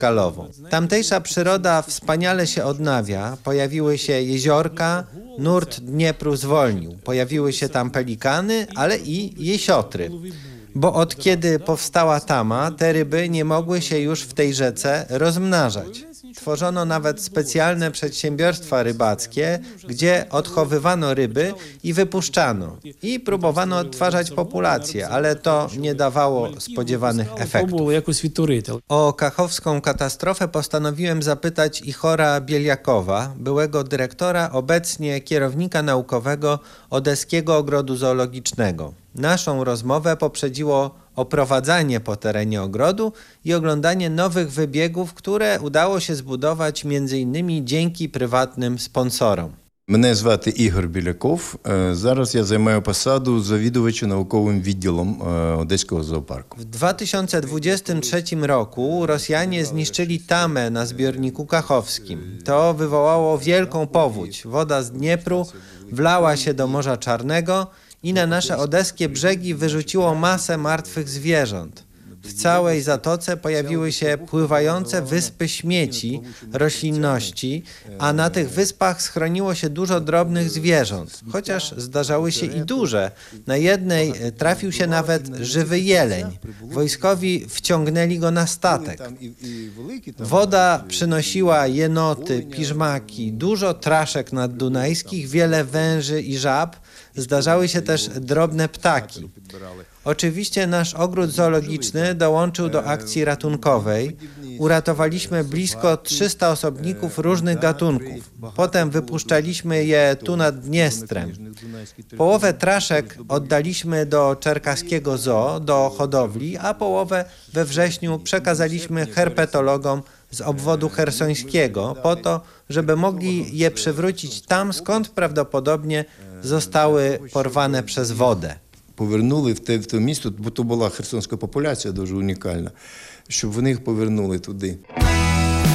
skalową. Tamtejsza przyroda wspaniale się odnawia, pojawiły się jeziorka, nurt Dniepru zwolnił, pojawiły się tam pelikany, ale i jesiotry. Bo od kiedy powstała tama, te ryby nie mogły się już w tej rzece rozmnażać. Tworzono nawet specjalne przedsiębiorstwa rybackie, gdzie odchowywano ryby i wypuszczano. I próbowano odtwarzać populację, ale to nie dawało spodziewanych efektów. O kachowską katastrofę postanowiłem zapytać Ichora Bieliakowa, byłego dyrektora, obecnie kierownika naukowego Odeskiego Ogrodu Zoologicznego. Naszą rozmowę poprzedziło oprowadzanie po terenie ogrodu i oglądanie nowych wybiegów, które udało się zbudować m.in. dzięki prywatnym sponsorom. Мене звати Ігор Біляков. Зараз я займаю посаду завідувача науковим відділом Одеського зоопарку. W 2023 roku Rosjanie zniszczyli tamę na zbiorniku kachowskim. To wywołało wielką powódź. Woda z Dniepru wlała się do Morza Czarnego i na nasze odeskie brzegi wyrzuciło masę martwych zwierząt. W całej zatoce pojawiły się pływające wyspy śmieci, roślinności, a na tych wyspach schroniło się dużo drobnych zwierząt, chociaż zdarzały się i duże. Na jednej trafił się nawet żywy jeleń. Wojskowi wciągnęli go na statek. Woda przynosiła jenoty, piżmaki, dużo traszek naddunajskich, wiele węży i żab. Zdarzały się też drobne ptaki. Oczywiście nasz ogród zoologiczny dołączył do akcji ratunkowej. Uratowaliśmy blisko 300 osobników różnych gatunków. Potem wypuszczaliśmy je tu nad Dniestrem. Połowę traszek oddaliśmy do czerkaskiego zoo, do hodowli, a połowę we wrześniu przekazaliśmy herpetologom z obwodu chersońskiego po to, żeby mogli je przywrócić tam, skąd prawdopodobnie zostały porwane przez wodę. Повернули в те місто, бо то була херсонська популяція дуже унікальна, щоб вони їх повернули туди.